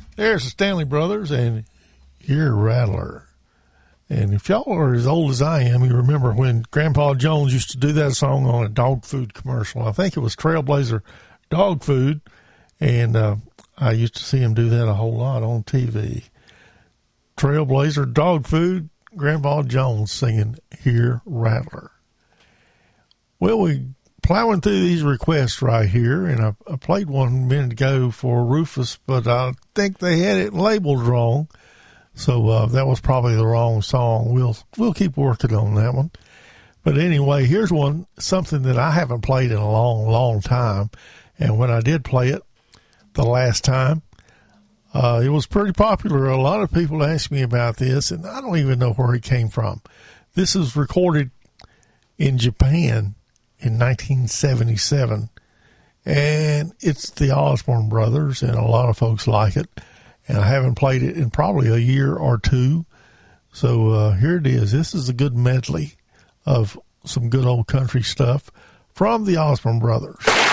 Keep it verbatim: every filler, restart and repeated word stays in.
There's the Stanley Brothers and Here Rattler. And if y'all are as old as I am, you remember when Grandpa Jones used to do that song on a dog food commercial. I think it was Trailblazer Dog Food, and uh, I used to see him do that a whole lot on T V. Trailblazer Dog Food, Grandpa Jones singing Here Rattler. Well, we plowing through these requests right here, and I, I played one a minute ago for Rufus, but I think they had it labeled wrong. So uh, that was probably the wrong song. We'll we'll keep working on that one. But anyway, here's one, something that I haven't played in a long, long time. And when I did play it the last time, uh, it was pretty popular. A lot of people asked me about this, and I don't even know where it came from. This is recorded in Japan in nineteen seventy-seven. And it's the Osborne Brothers, and a lot of folks like it. And I haven't played it in probably a year or two. So uh, here it is. This is a good medley of some good old country stuff from the Osborne Brothers.